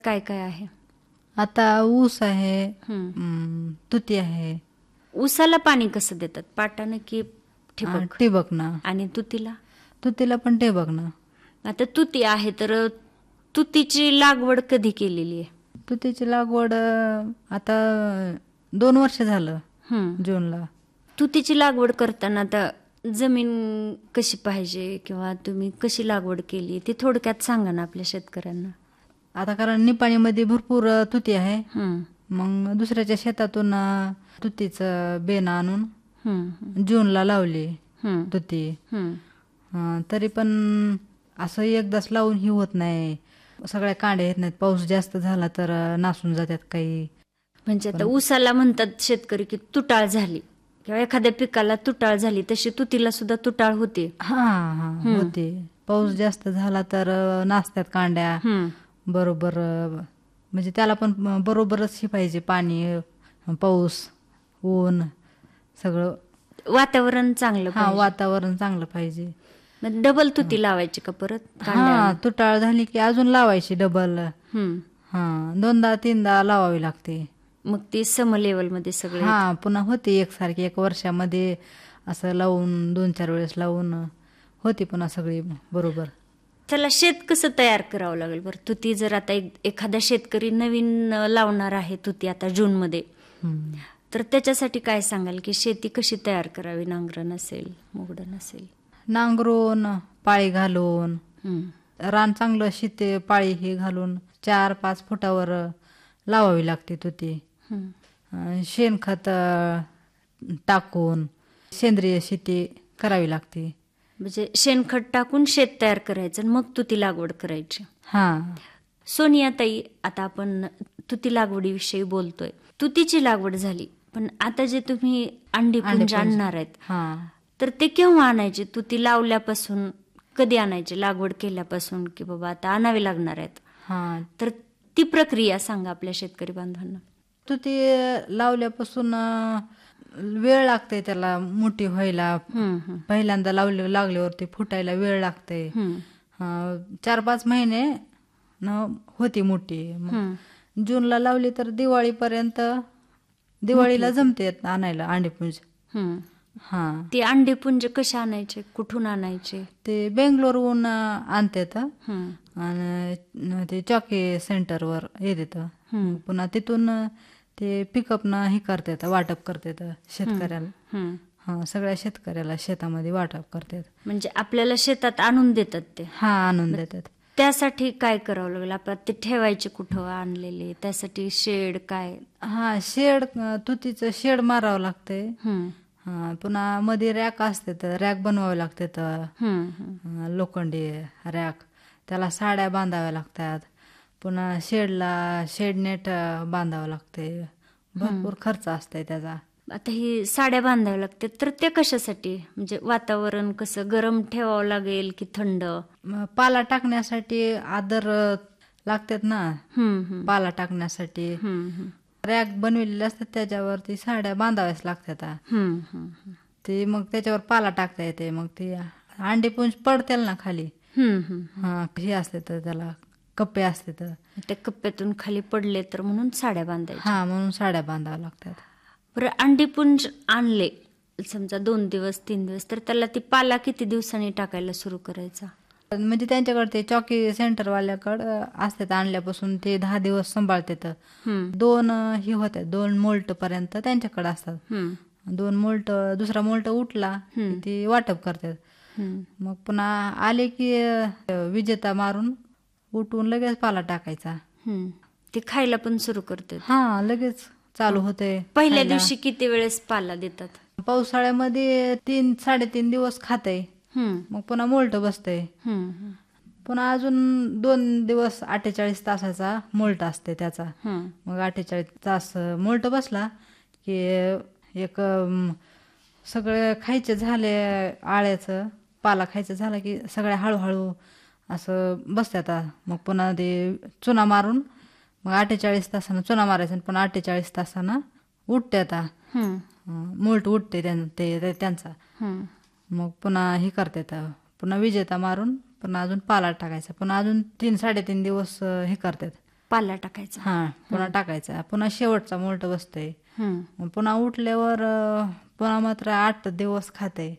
काय काय आहे? आता ऊस आहे, तुती आहे. ऊसाला पाणी कसं देतात? पाटानं की ठिबक? ठिबक ना. आणि तुतीला? तुतीला पण ठिबक ना. आता तुती आहे तर तुतीची लागवड कधी केलेली आहे? तुतीची लागवड आता 2 वर्ष झालं. जूनला. तुतीची लागवड करताना आता जमीन कशी पाहिजे किंवा तुम्ही कशी लागवड केली ती थोडक्यात सांगा ना आपल्या शेतकऱ्यांना. आता कारण निपाणीमध्ये भरपूर तुती आहे. मग दुसऱ्याच्या शेतातून तुतीचं बेन आणून जूनला लावली तुती. तरी पण असं एकदाच लावून ही होत नाही. सगळ्या कांड्या येत नाहीत. पाऊस जास्त झाला तर नासून जातात काही. म्हणजे आता ऊसाला म्हणतात शेतकरी की तुटाळ झाली किंवा एखाद्या पिकाला तुटाळ झाली, तशी तुतीला सुद्धा तुटाळ होते. होते. पाऊस जास्त झाला तर नासतात कांड्या बरोबर. म्हणजे त्याला पण बरोबरच ही पाहिजे, पाणी, पाऊस, ऊन, सगळं वातावरण चांगलं पाहिजे. वातावरण चांगलं पाहिजे. डबल तुती लावायची का परत? तुटाळ झाली की अजून लावायची डबल. 2दा-3दा लावावी लागते. मग ती सम लेवल मध्ये सगळे पुन्हा होते एकसारखी. 1 वर्षामध्ये असं लावून 2-4 वेळेस लावून होती पुन्हा सगळी बरोबर. त्याला शेत कसं तयार करावं लागेल बरं? तुती जर आता एखादा शेतकरी नवीन लावणार आहे तुती आता जून मध्ये, तर त्याच्यासाठी काय सांगाल की शेती कशी तयार करावी? नांगरण असेल, मुगडण असेल? नांगरून, पाळी घालून, रान चांगलं शिते पाळी हे घालून 4-5 फुटावर लावावी लागते तुती. शेणखत टाकून सेंद्रिय शेती करावी लागते. म्हणजे शेणखत टाकून शेत तयार करायचं मग तुती लागवड करायची. सोनियाताई, आता आपण तुती लागवडीविषयी बोलतोय. तुतीची लागवड झाली, पण आता जे तुम्ही अंडीपुंज आणणार आहेत तर ते केव्हा आणायचे? तुती लावल्यापासून कधी आणायचे? लागवड केल्यापासून की बाबा आता आणावे लागणार आहेत, तर ती प्रक्रिया सांगा आपल्या शेतकरी बांधवांना. तुती लावल्यापासून वेळ लागते त्याला मोठी व्हायला. पहिल्यांदा लागल्यावरती फुटायला वेळ लागते. 4-5 महिने होती मोठी. जूनला लावली तर दिवाळीपर्यंत, दिवाळीला जमते आणायला अंडीपुंज. ते अंडीपुंज कशा आणायचे? कुठून आणायचे? ते बेंगलोरहून आणतात आणि ते चॉकी सेंटरवर येतात. पुन्हा तिथून ते पिकअपनं हे करतात, वाटप करतात शेतकऱ्याला. सगळ्या शेतकऱ्याला शेतामध्ये वाटप करतात. म्हणजे आपल्याला शेतात आणून देतात ते? आणून देतात. त्यासाठी काय करावं लागेल? आपण ते ठेवायचे कुठं आणलेले? त्यासाठी शेड काय? शेड, तुतीचं शेड मारावं लागतंय. पुन्हा मध्ये रॅक असते तर रॅक बनवावे लागतात, लोखंडी रॅक. त्याला साड्या बांधाव्या लागतात. पुन्हा शेडला शेडनेट बांधावं लागते. भरपूर खर्च असतंय त्याचा. आता ही साड्या बांधाव्या लागतात तर ते कशासाठी? म्हणजे वातावरण कसं, गरम ठेवावं लागेल की थंड? पाला टाकण्यासाठी आदर लागतात ना. पाला टाकण्यासाठी रॅक बनवलेले असतात, त्याच्यावरती साड्या बांधाव्याच लागतात. ते मग त्याच्यावर पाला टाकता येते. मग ते अंडीपुंज पडतील ना खाली. हे असते तर त्याला कप्पे असते तर त्या कप्प्यातून खाली पडले तर म्हणून साड्या बांधायच्या. म्हणून साड्या बांधाव्या लागतात. बरं, अंडीपुंज आणले समजा 2 दिवस 3 दिवस, तर त्याला ती पाला किती दिवसांनी टाकायला सुरू करायचा? म्हणजे त्यांच्याकडे ते चॉकी सेंटरवाल्याकडं असतात, आणल्यापासून ते 10 दिवस सांभाळतात. 2 हे होतात, 2 मोल्ट पर्यंत त्यांच्याकडे असतात. 2 मोल्ट, दुसरा मोल्ट उठला ते वाटप करतात. मग पुन्हा आले की विजेता मारून उठून लगेच पाला टाकायचा. ते खायला पण सुरू करते? लगेच चालू होते. पहिल्या दिवशी किती वेळेस पाला देतात? पावसाळ्यामध्ये 3-3.5 दिवस खाते. मग पुन्हा मोल्ट बसते. पुन्हा अजून 2 दिवस 48 तासाचा मोल्ट असते त्याचा. मग 48 तास मोल्ट बसला की एक सगळे खायचे झाले, आळ्याचं पाला खायचं झालं की सगळ्या हळूहळू असं बसतात. मग पुन्हा ते चुना मारून मग 48 तासानं चुना मारायचं, पण 48 तासानं उठतात. मोल्ट उठते त्यांचा. मग पुन्हा हे करतात, पुन्हा विजेता मारून पुन्हा अजून पाला टाकायचा. पुन्हा अजून 3-3.5 दिवस हे करतात, पाला टाकायचा. हा, पुन्हा टाकायचा. पुन्हा शेवटचा मोल्ट बसतोय. मग पुन्हा उठल्यावर पुन्हा मात्र 8 दिवस खाते.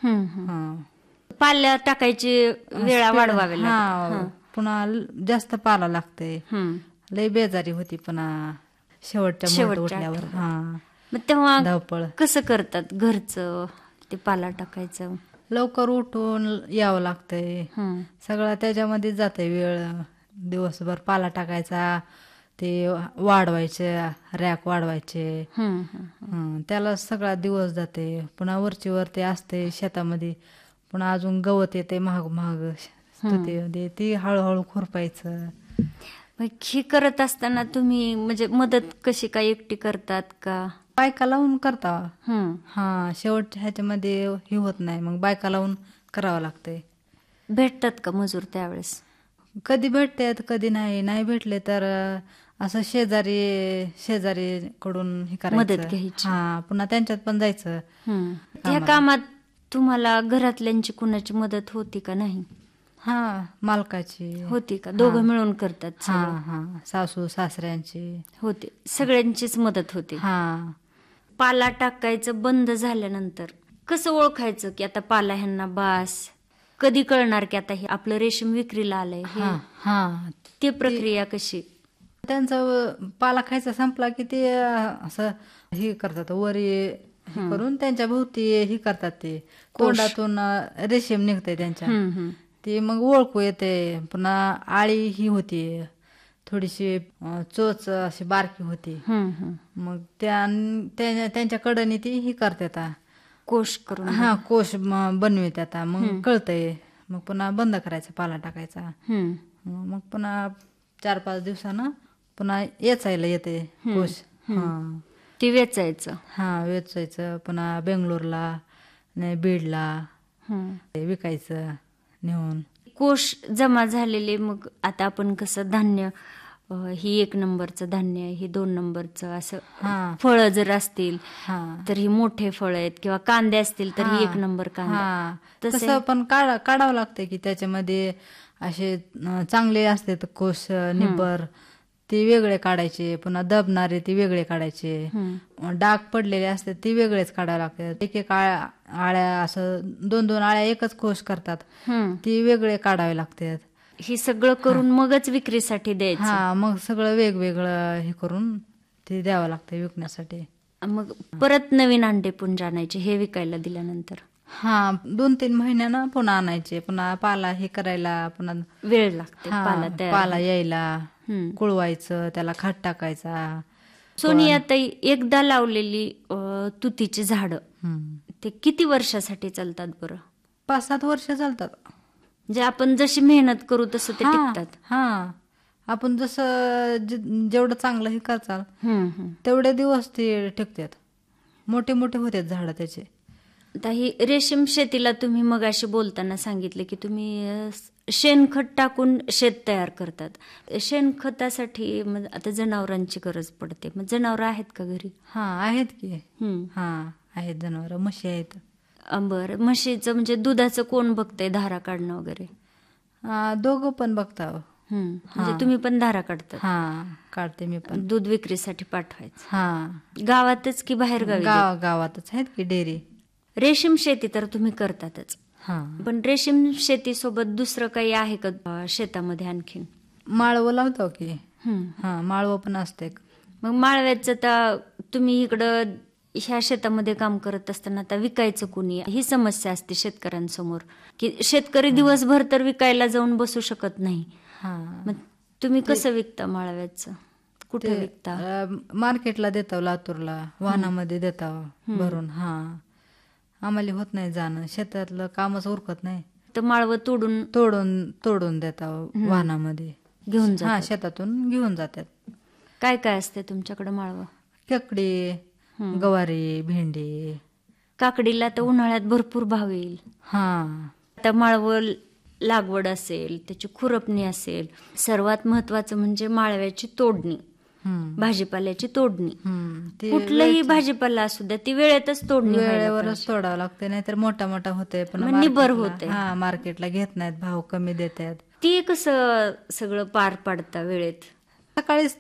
पाल्या टाकायची वेळा वाढवावी लागते. पुन्हा जास्त पाला लागते. लय बेजारी होती पुन्हा शेवटच्या उठल्यावर. मग तेव्हा धावपळ कसं करतात घरचं ते पाला टाकायचं? लवकर उठून यावं लागतंय. सगळं त्याच्यामध्ये जाते वेळ. दिवसभर पाला टाकायचा, ते वाढवायचे, रॅक वाढवायचे, त्याला सगळा दिवस जाते. पुन्हा वरची वर ते असते शेतामध्ये. पुन्हा अजून गवत येते महाग महाग, ती हळूहळू खुरपायचं. हे करत असताना तुम्ही म्हणजे मदत कशी काय एकटी करतात का बायका लावून करता? शेवटच्या ह्याच्यामध्ये हे होत नाही, मग बायका लावून करावं लागतंय. भेटतात का मजूर त्यावेळेस? कधी भेटतात, कधी नाही भेटले तर असं शेजारी कडून हे करायचं, मदत घ्यायची. पुन्हा त्यांच्यात पण जायचं. त्या कामात तुम्हाला घरातल्यांची कुणाची मदत होती का नाही? मालकाची होती का? दोघं मिळून करतात? सासू सासऱ्यांची होते, सगळ्यांचीच मदत होती. पाला टाकायचं बंद झाल्यानंतर कसं ओळखायचं की आता पाला ह्यांना बास? कधी कळणार की आता हे आपलं रेशीम विक्रीला आलंय? ती प्रक्रिया कशी? त्यांचा पाला खायचा संपला की ते असं हे करतात, वरी करून त्यांच्या भोवती हे करतात. ते तोंडातून रेशीम निघते त्यांच्या, ते मग ओळखू येते. पुन्हा आळी ही होती, थोडीशी चोच अशी बारकी होती. मग त्यांच्या कडनी ती ही करतात, कोश करून. कोश बनवित. आता मग कळतंय. मग पुन्हा बंद करायचा पाला टाकायचा. मग पुन्हा 4-5 दिवसानं पुन्हा वेचायला येते कोश. ती वेचायचं. वेचायचं. पुन्हा बेंगलोरला नाही बीडला विकायचं नेऊन. कोश जमा झालेले मग आता आपण कसं धान्य, ही 1 नंबरचं धान्य, ही 2 नंबरचं, असं फळं जर असतील तर ही मोठे फळ आहेत, किंवा कांदे असतील तर ही 1 नंबर कांदा. तसं पण काढावं लागतंय की त्याच्यामध्ये असे चांगले असते कोश निब्बर, ते वेगळे काढायचे. पुन्हा दबणारे ते वेगळे काढायचे. डाग पडलेले असतात ते वेगळेच काढावे लागतात. एक आळ्या असं 2-2 आळ्या एकच कोश करतात, ती वेगळे काढावे लागतात. हे सगळं करून मगच विक्रीसाठी द्यायचं. मग सगळं वेगवेगळं हे करून ते द्यावं लागतं विकण्यासाठी. मग परत नवीन अंडे पुंज आणायचे हे विकायला दिल्यानंतर? 2-3 महिन्यानं पुन्हा आणायचे. पुन्हा पाला हे करायला पुन्हा वेळ लागते. पाला यायला, कुळवायचं, त्याला खाट टाकायचा. सोनियाताई, एकदा लावलेली तुतीची झाडं ते किती वर्षासाठी चालतात बरं? 5-7 वर्ष चालतात. म्हणजे आपण जशी मेहनत करू तसं ते टिकतात. आपण जसं जेवढं चांगलं हे करचाल तेवढे दिवस ते टिकतात. मोठे मोठे होतात झाड त्याचे. आता ही रेशीम शेतीला तुम्ही मगाशी बोलताना सांगितले की तुम्ही शेणखत टाकून शेत तयार करतात. शेणखतासाठी आता जनावरांची गरज पडते. मग जनावर आहेत का घरी? आहेत की. आहेत जनावर, म्हशी आहेत. बरं, म्हशीचं म्हणजे दुधाचं कोण बघतंय, धारा काढणं वगैरे? दोघं पण बघता. म्हणजे तुम्ही पण धारा काढता? काढते मी पण. दूध विक्रीसाठी पाठवायचं गावातच की बाहेर गावी? गावातच आहेत की डेअरी. रेशीम शेती तर तुम्ही करतातच, पण रेशीम शेती सोबत दुसरं काही आहे का शेतामध्ये आणखीन? माळवं लावतो की. माळवं पण असते. मग माळव्याचं तर तुम्ही इकडं ह्या शेतामध्ये काम करत असताना आता विकायचं कोणी, ही समस्या असते शेतकऱ्यांसमोर की शेतकरी दिवसभर तर विकायला जाऊन बसू शकत नाही. मग तुम्ही कसं विकता माळव्याचं? कुठे विकता? मार्केटला देतो, लातूरला, वाहनामध्ये देतो भरून. आम्हाला होत नाही जाणं, शेतातलं कामच उरकत नाही. तर माळवं तोडून देतो वाहनामध्ये घेऊन जा. शेतातून घेऊन जातात. काय काय असते तुमच्याकडे माळवं? ककडी, गवारी, भेंडी. काकडीला तर उन्हाळ्यात भरपूर भाव येईल. आता माळवं लागवड असेल, त्याची खुरपणी असेल, सर्वात महत्वाचं म्हणजे माळव्याची तोडणी, भाजीपाल्याची तोडणी. कुठलाही भाजीपाला असू द्या, ती वेळेतच तोडणी, वेळेवरच तोडावं लागते, नाहीतर मोठा होते पण निबर होते. मार्केटला घेत नाहीत, भाव कमी देतात. ती कसं सगळं पार पाडता वेळेत? सकाळीच